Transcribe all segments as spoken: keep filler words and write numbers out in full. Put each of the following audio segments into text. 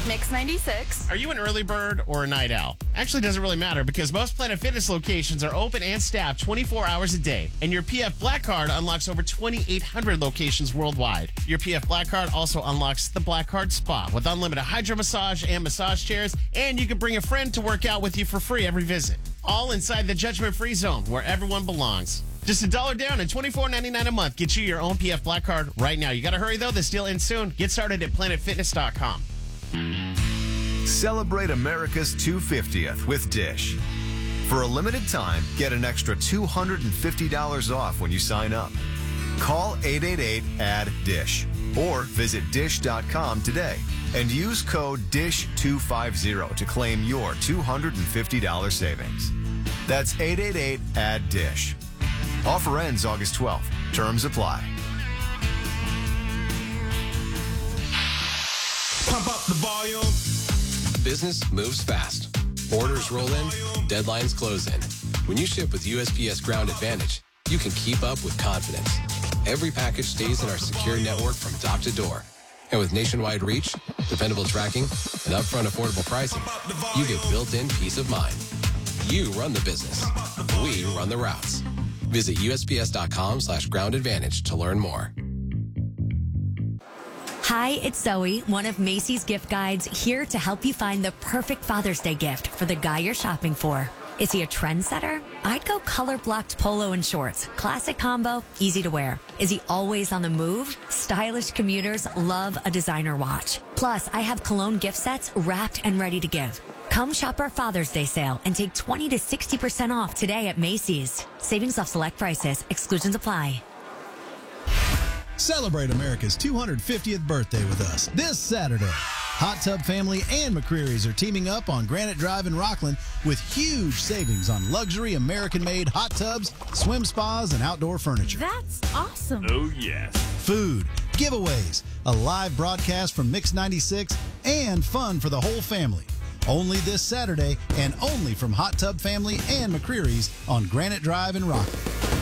Mix ninety-six. Are you an early bird or a night owl? Actually, doesn't really matter because most Planet Fitness locations are open and staffed twenty-four hours a day. And your P F Black Card unlocks over twenty-eight hundred locations worldwide. Your P F Black Card also unlocks the Black Card Spa with unlimited hydro massage and massage chairs. And you can bring a friend to work out with you for free every visit. All inside the judgment-free zone where everyone belongs. Just a dollar down and twenty-four ninety-nine a month. Get you your own P F Black Card right now. You got to hurry, though. This deal ends soon. Get started at planet fitness dot com. Celebrate America's two hundred fiftieth with Dish. For a limited time, get an extra two hundred fifty dollars off when you sign up. Call eight eight eight, A D D I S H or visit dish dot com today and use code D I S H two fifty to claim your two hundred fifty dollars savings. That's eight eight eight, A D D I S H. Offer ends August twelfth. Terms apply. Pump up the volume. Business moves fast. Orders roll in, deadlines close in. When you ship with U S P S Ground Advantage, you can keep up with confidence. Every package stays in our secure network from dock to door. And with nationwide reach, dependable tracking, and upfront affordable pricing, you get built-in peace of mind. You run the business. We run the routes. Visit U S P S dot com slash ground advantage to learn more. Hi, it's Zoe, one of Macy's gift guides, here to help you find the perfect Father's Day gift for the guy you're shopping for. Is he a trendsetter? I'd go color-blocked polo and shorts. Classic combo, easy to wear. Is he always on the move? Stylish commuters love a designer watch. Plus, I have cologne gift sets wrapped and ready to give. Come shop our Father's Day sale and take twenty to sixty percent off today at Macy's. Savings off select prices. Exclusions apply. Celebrate America's two hundred fiftieth birthday with us this Saturday. Hot Tub Family and McCreary's are teaming up on Granite Drive in Rockland with huge savings on luxury American-made hot tubs, swim spas, and outdoor furniture. That's awesome. Oh, yes. Food, giveaways, a live broadcast from Mix ninety-six, and fun for the whole family. Only this Saturday and only from Hot Tub Family and McCreary's on Granite Drive in Rockland.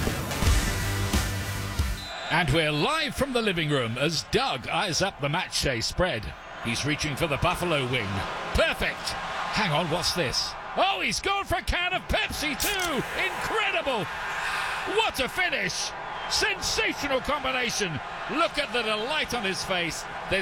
And we're live from the living room as Doug eyes up the match day spread. He's reaching for the buffalo wing. Perfect. Hang on, what's this? Oh, he's gone for a can of Pepsi too. Incredible. What a finish. Sensational combination. Look at the delight on his face.